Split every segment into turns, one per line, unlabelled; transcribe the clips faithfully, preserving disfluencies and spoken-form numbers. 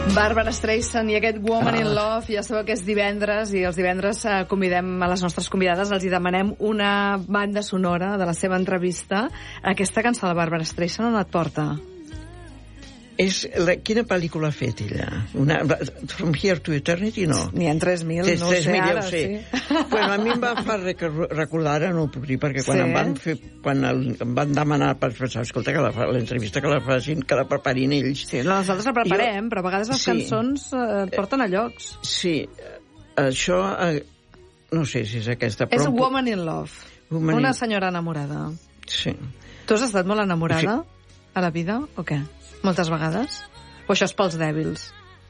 Barbara Streisand i aquest Woman in Love, ja sabeu que és divendres i els divendres eh, convidem a les nostres convidades, els hi demanem una banda sonora de la seva entrevista. Aquesta cançó de Barbara Streisand on et porta?
És la, quina pel·lícula ha fet ella? Una, From Here to Eternity, no?
N'hi ha tres mil, no ho sé ara.
Ja ho sé. Sí. Bueno, a mi em va fer recordar, ara no ho puc dir, perquè quan, sí. em, van fer, quan el, em van demanar per pensar, escolta, que l'entrevista que la facin, que la preparin ells.
Sí, nosaltres la preparem, jo, però a vegades les sí, cançons eh, et porten a llocs.
Sí, això, eh, no sé si és aquesta.
És però... Woman in Love, Woman una in... senyora enamorada.
Sí.
Tu has estat molt enamorada sí. a la vida, o què? Moltes vegades? O això és pels dèbils?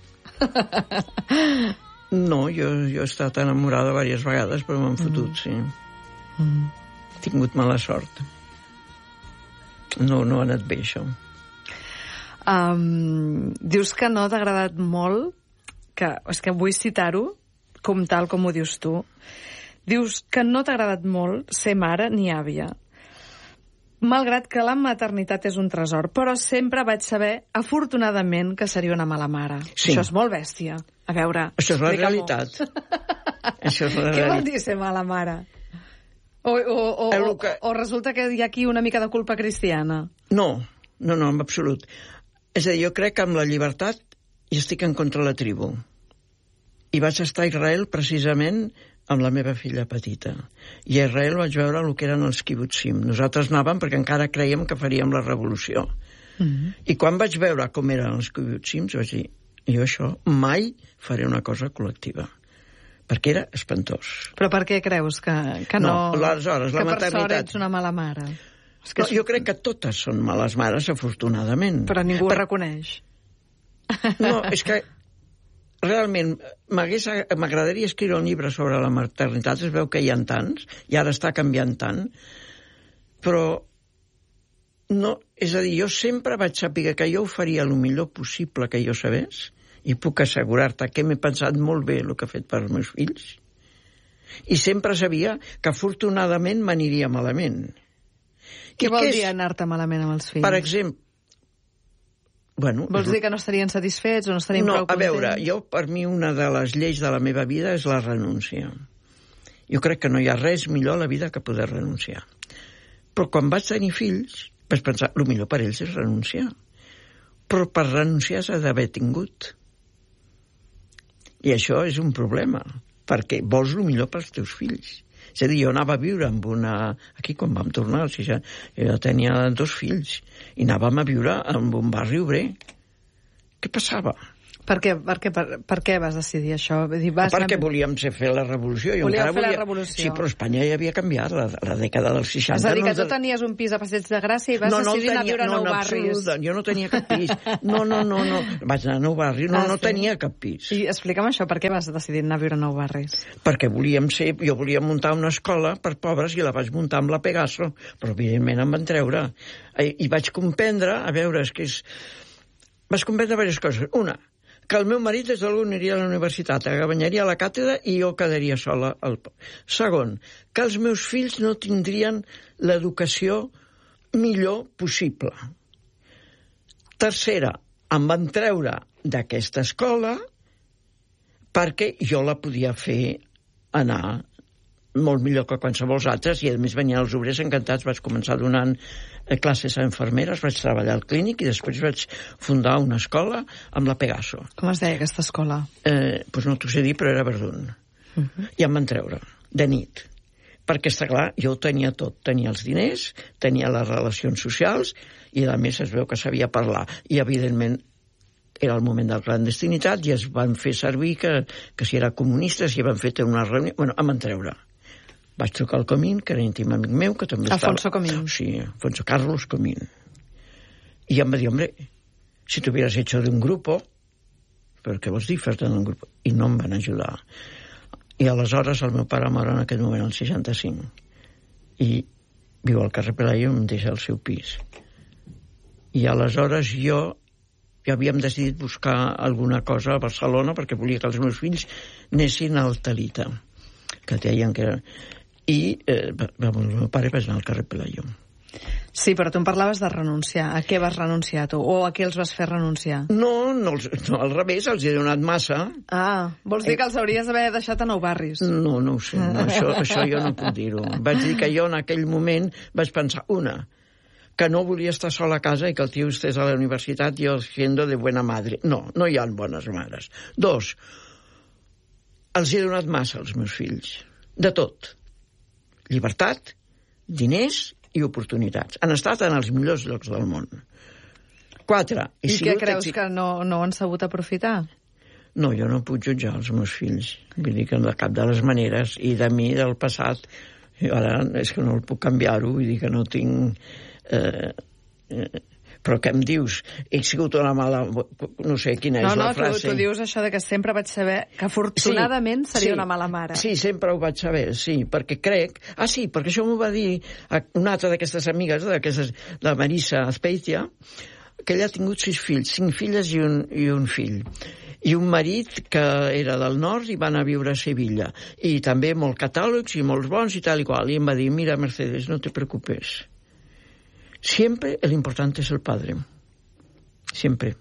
No, jo, jo he estat enamorada diverses vegades, però m'han fotut, mm. sí. Mm. He tingut mala sort. No, no ha anat bé, això.
Um, dius que no t'ha agradat molt, que, és que vull citar-ho, com tal com ho dius tu. Dius que no t'ha agradat molt ser mare ni àvia. Malgrat que la maternitat és un tresor, però sempre vaig saber, afortunadament, que seria una mala mare.
Sí.
Això és molt bèstia. A veure...
Això és la realitat. Això és la realitat.
Què vol dir ser mala mare? O, o, o, o, que... o resulta que hi ha aquí una mica de culpa cristiana?
No, no, no, en absolut. És a dir, jo crec que amb la llibertat hi estic en contra la tribu. I vaig estar a Israel precisament amb la meva filla petita. I a Israel vaig veure el que eren els kibbutzim. Nosaltres anàvem perquè encara creiem que faríem la revolució. Mm-hmm. I quan vaig veure com eren els kibbutzim, vaig dir, jo això mai faré una cosa col·lectiva. Perquè era espantós.
Però per què creus que, que no...
No, aleshores, la
que
maternitat...
per sort ets una mala mare?
És que no, és... Jo crec que totes són males mares, afortunadament.
Però ningú per... ho reconeix.
No, és que realment m'agradaria escriure un llibre sobre la maternitat, es veu que hi ha tants, i ara està canviant tant, però no, és a dir, jo sempre vaig saber que jo ho faria el millor possible que jo sabés, i puc assegurar-te que m'he pensat molt bé el que he fet per als meus fills, i sempre sabia que afortunadament m'aniria malament.
Què vol dir anar-te malament amb els fills?
Per exemple, Bueno,
vols dir que no estarien satisfets o no estarien
no,
prou contents?
No, a veure, jo, per mi, una de les lleis de la meva vida és la renúncia. Jo crec que no hi ha res millor a la vida que poder renunciar. Però quan vaig tenir fills, vaig pensar, el millor per ells és renunciar. Però per renunciar s'ha d'haver tingut. I això és un problema, perquè vols el millor pels teus fills. És a dir, jo anava a viure amb una... Aquí, quan vam tornar, o sigui, jo tenia dos fills, i anàvem a viure en un barri obrer. Què passava?
Per què, per què, per, per què vas decidir això? Dir, vas
Perquè
anar...
volíem fer la revolució. Jo
Volíem fer
volia...
la revolució.
Sí, però Espanya ja havia canviat, la, la dècada dels seixanta.
És a dir, que
no...
tu tenies un pis a Passeig de Gràcia i vas
no, no
decidir
tenia,
anar a viure a
no,
Nou
no,
Barris.
Absolut, jo no tenia cap pis. No, no, no, no. Vaig anar a Nou Barris, no, ah, no sí? tenia cap pis.
I explica'm això, per què vas decidir anar a viure a Nou Barris?
Perquè volíem ser... Jo volia muntar una escola per pobres i la vaig muntar amb la Pegaso, però evidentment em van treure. I, i vaig comprendre, a veure, és que és... Vaig comprendre diverses coses. Una, que el meu marit des de l'un aniria a la universitat, guanyaria la càtedra i jo quedaria sola. Al... Segon, que els meus fills no tindrien l'educació millor possible. Tercera, em van treure d'aquesta escola perquè jo la podia fer anar molt millor que qualsevol altres, i a més venien els obrers encantats. Vaig començar donant classes a infermeres, vaig treballar al clínic i després vaig fundar una escola amb la Pegaso.
Com es deia aquesta escola?
Eh, doncs no t'ho sé dir, però era Verdun. Uh -huh. I em van treure, de nit. Perquè, està clar, jo ho tenia tot. Tenia els diners, tenia les relacions socials i, a més, es veu que sabia parlar. I, evidentment, era el moment de la clandestinitat i es van fer servir que, que si era comunista, si van fer una reunió... Bueno, em van treure. Vaig trucar al Comín, que era íntim amic meu, que també
Alfonso
estava...
Comín.
Sí, Alfonso Carlos Comín. I em va dir, hombre, si t'hubieras hecho de un grupo, però què vols dir, fer-te d'un grupo? I no em van ajudar. I aleshores el meu pare mor en aquest moment, al seixanta-cinc. I viu al carrer Pelayo i em deixa el seu pis. I aleshores jo... Ja havíem decidit buscar alguna cosa a Barcelona perquè volia que els meus fills anessin al Talita, que deien que era... I eh, el meu pare va anar al carrer Pelayo.
Sí, però tu em parlaves de renunciar. A què vas renunciar, tu? O a què els vas fer renunciar?
No, no, els, no al revés, els he donat massa.
Ah, vols dir que els hauries d'haver deixat a Nou Barris?
No, no ho sé, no, això, això jo no puc dir-ho. Vaig dir que jo en aquell moment vaig pensar, una, que no volia estar sola a casa i que el tio estés a la universitat i jo siendo de buena madre. No, no hi ha bones mares. Dos, els he donat massa als meus fills. De tot. Llibertat, diners i oportunitats. Han estat en els millors llocs del món. Quatre.
I què creus, que no, no han sabut aprofitar?
No, jo no puc jutjar els meus fills. Vull dir que de cap de les maneres. I de mi, del passat, ara és que no el puc canviar-ho, vull dir que no tinc... Eh, eh, però què em dius? He sigut una mala... No sé quina és
no, no,
la frase.
No, tu, tu dius això de que sempre vaig saber que afortunadament sí, seria
sí,
una mala mare.
Sí, sempre ho vaig saber, sí, perquè crec... Ah, sí, perquè això m'ho va dir una altra d'aquestes amigues, d'aquestes, la Marisa Azpeitia, que ella ha tingut sis fills, cinc filles i un, i un fill. I un marit que era del nord i van a viure a Sevilla. I també molt catòlics i molts bons i tal i qual. I em va dir, mira, Mercedes, no te preocupes. Siempre el importante es el padre. Siempre.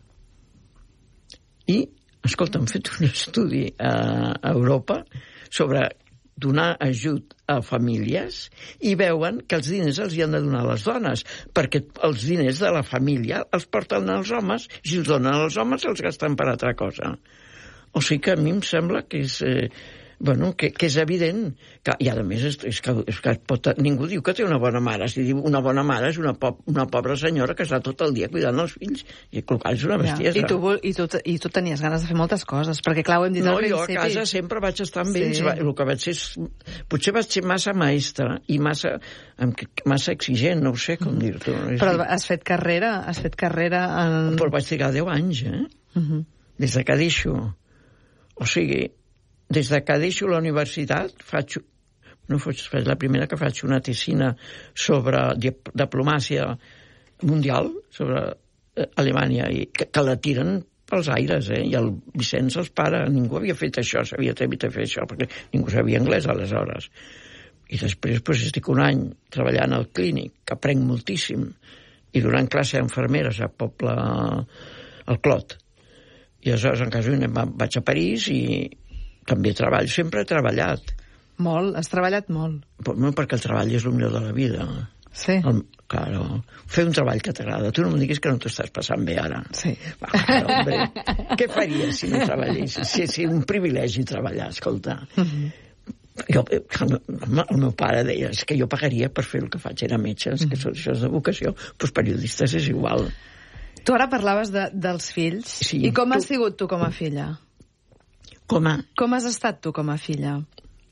I, escolta, hem fet un estudi a, a Europa sobre donar ajut a famílies i veuen que els diners els hi han de donar a les dones, perquè els diners de la família els porten als homes i si els donen als homes els gasten per altra cosa. O sigui que a mi em sembla que és... Eh, bueno, que, que és evident que, i a més és, és que, és que pot, ningú diu que té una bona mare, si diu una bona mare és una, po una pobra senyora que està tot el dia cuidant els fills, i clar, és una bestiesa.
Ja. I, tu, i, tu, I tu tenies ganes de fer moltes coses, perquè clar, ho hem dit
no,
al principi.
No, jo a casa sempre vaig estar amb
sí.
ells, el que vaig ser és, potser vaig ser massa maestra i massa, massa exigent, no ho sé com dir-t'ho.
Però has fet carrera, has fet carrera en...
Però vaig trigar deu anys, eh? Uh -huh. Des de que deixo. O sigui, des de que deixo la universitat, faig, no faig la primera que faig una tesina sobre diplomàcia mundial, sobre Alemanya, i que, que la tiren pels aires, eh? I el Vicenç els para. Ningú havia fet això, s'havia atrevit a fer això, perquè ningú sabia anglès aleshores. I després pues, estic un any treballant al clínic, que aprenc moltíssim, i donant classe a infermeres a Poble, al Clot. I aleshores, en cas d'un, vaig a París i també treballo, sempre he treballat.
Molt, has treballat molt.
Però, no, perquè el treball és el millor de la vida.
Sí.
El, claro, fer un treball que t'agrada. Tu no em diguis que no t'ho estàs passant bé ara.
Sí.
Va, claro, hombre, què faries si no treballessis? Si és un privilegi treballar, escolta. Uh -huh. Jo, el meu pare deia que jo pagaria per fer el que faig, era metge, uh -huh. que això és de vocació, doncs periodistes és igual.
Tu ara parlaves de, dels fills.
Sí,
I com
tu...
has sigut tu com a filla?
Com a...
Com has estat tu com a filla?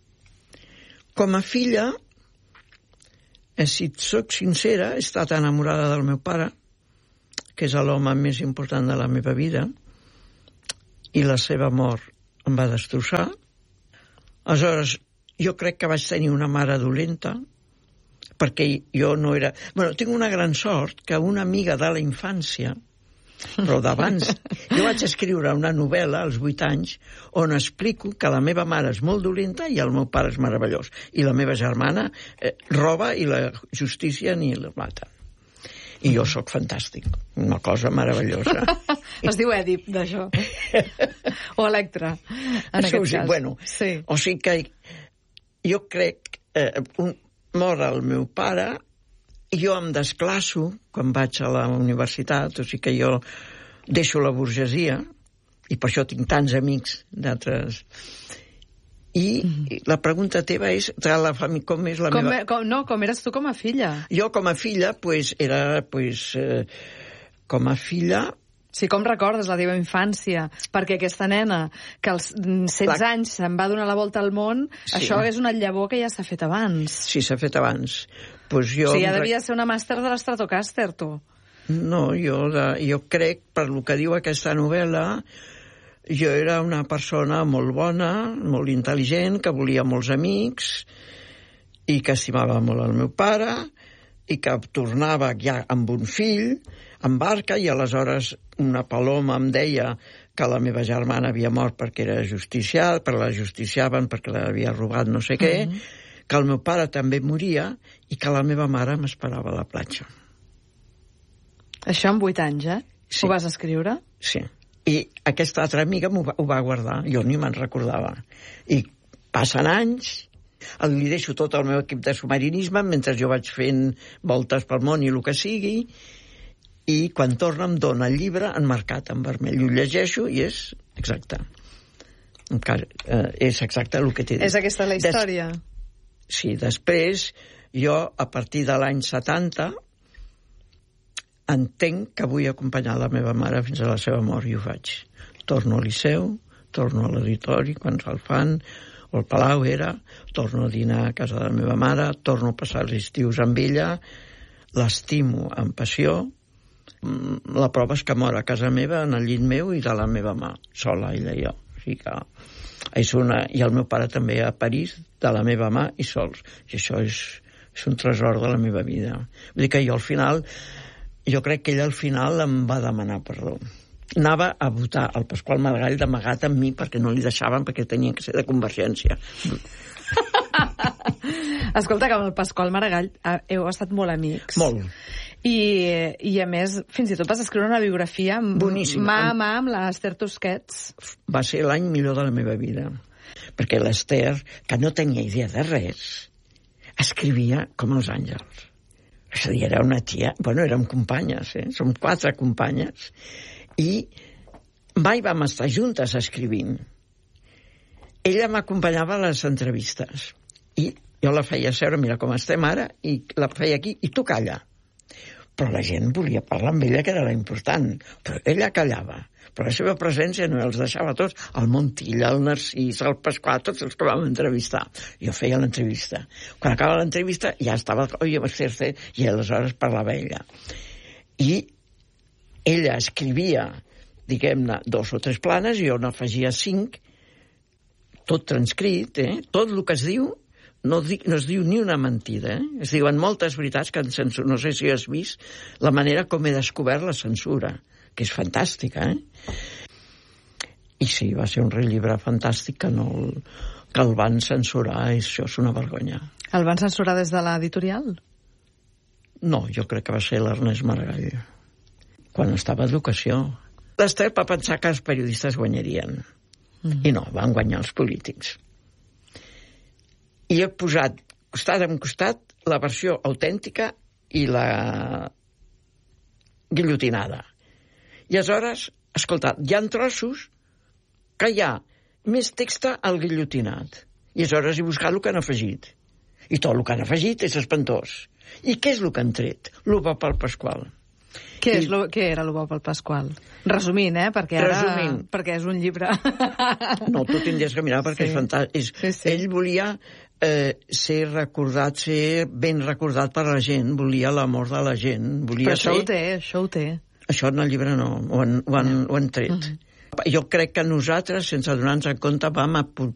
Com a filla, si soc sincera, he estat enamorada del meu pare, que és l'home més important de la meva vida, i la seva mort em va destrossar. Aleshores, jo crec que vaig tenir una mare dolenta, perquè jo no era... Bueno, tinc una gran sort que una amiga de la infància, però d'abans, jo vaig escriure una novel·la als vuit anys on explico que la meva mare és molt dolenta i el meu pare és meravellós. I la meva germana eh, roba i la justícia ni la mata. I jo sóc fantàstic. Una cosa meravellosa.
Es diu Èdip, d'això. O Electra, en
això
aquest
sí,
cas.
Bueno,
sí.
O sigui que jo crec... Eh, un, mor el meu pare i jo em desclasso quan vaig a la universitat, o sigui que jo deixo la burgesia i per això tinc tants amics d'altres. I mm-hmm. la pregunta teva és la família, com és la
com,
meva...
Com, no, com eres tu com a filla?
Jo com a filla, pues, era pues, eh, com a filla...
Sí, com recordes la teva infància? Perquè aquesta nena, que als setze la... anys se'n va donar la volta al món, sí. Això és una llavor que ja s'ha fet abans.
Sí, s'ha fet abans. Pues jo...
Sí, ja devia ser una màster de l'Stratocaster, tu.
No, jo, de, jo crec, per lo que diu aquesta novel·la, jo era una persona molt bona, molt intel·ligent, que volia molts amics i que estimava molt el meu pare i que tornava ja amb un fill en barca i aleshores una paloma em deia que la meva germana havia mort perquè era justiciada, perquè la justiciaven perquè l'havia robat no sé què, mm-hmm. que el meu pare també moria i que la meva mare m'esperava a la platja.
Això amb vuit anys, eh?
Sí.
Ho vas escriure?
Sí. I aquesta altra amiga m'ho va, ho va guardar. Jo ni me'n recordava. I passen anys, li deixo tot el meu equip de submarinisme mentre jo vaig fent voltes pel món i el que sigui, i quan torna em dona el llibre enmarcat en vermell. Ho llegeixo i és exacte. Encara, eh, és exacte el que t'he dit.
És aquesta la història?
Des... Sí, després, jo, a partir de l'any setanta, entenc que vull acompanyar la meva mare fins a la seva mort, i ho faig. Torno al Liceu, torno a l'auditori, quan se'l fan, o al Palau era, torno a dinar a casa de la meva mare, torno a passar els estius amb ella, l'estimo amb passió. La prova és que mor a casa meva, en el llit meu i de la meva mà, sola, ella i jo. O sigui que és una... I el meu pare també a París, de la meva mà i sols. I això és, és un tresor de la meva vida. Vull dir que jo al final... Jo crec que ell al final em va demanar perdó. Anava a votar el Pasqual Maragall d'amagat amb mi perquè no li deixaven, perquè tenien que ser de Convergència.
Escolta, que amb el Pasqual Maragall heu estat molt amics.
Molt.
I, i a més, fins i tot vas escriure una biografia
boníssima,
mà a mà amb l'Esther Tusquets.
Va ser l'any millor de la meva vida, perquè l'Esther, que no tenia idea de res, escrivia com els àngels. És a dir, era una tia... Bueno, érem companyes, eh? Som quatre companyes. I mai vam estar juntes escrivint. Ella m'acompanyava a les entrevistes. I jo la feia seure, mira com estem ara, i la feia aquí, i tu calla. Però la gent volia parlar amb ella, que era la important. Però ella callava. Però la seva presència no els deixava tots. El Montilla, el Narcís, el Pasqual, tots els que vam entrevistar. Jo feia l'entrevista. Quan acaba l'entrevista ja estava... Oi, i aleshores parlava ella. I ella escrivia, diguem-ne, dos o tres planes, i jo n'afegia cinc, tot transcrit, eh? Tot el que es diu no, di, no es diu ni una mentida, eh? Es diuen moltes veritats que en censura. No sé si has vist la manera com he descobert la censura, que és fantàstica, eh? I sí, va ser un llibre fantàstic que, no, que el van censurar, i això és una vergonya.
El van censurar des de l'editorial?
No, jo crec que va ser l'Ernest Maragall, quan estava a Educació. L'Esther va pensar que els periodistes guanyarien, mm. i no, van guanyar els polítics. I he posat, costat amb costat, la versió autèntica i la guillotinada. I aleshores, escolta, hi ha trossos que hi ha més text al guillotinat. I aleshores he buscat el que han afegit. I tot el que han afegit és espantós. I què és el que han tret? L'U bo pel Pasqual.
Què,
I...
és lo, què era l'U bo pel Pasqual? Resumint, eh? Perquè ara...
Resumint.
Perquè és un llibre...
No, tu tindries que mirar perquè sí. És fantàstic.
Sí, sí.
Ell volia eh, ser recordat, ser ben recordat per la gent, volia l'amor de la gent. Volia
Però això
ser...
ho té, això ho té.
Això en el llibre no, ho han, ho han, ho han tret. Uh -huh. Jo crec que nosaltres, sense donar-nos en compte, vam